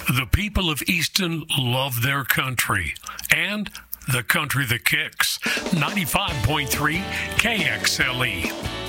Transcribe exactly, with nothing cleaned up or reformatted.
The people of Easton love their country and the country that kicks. ninety-five point three K X L E.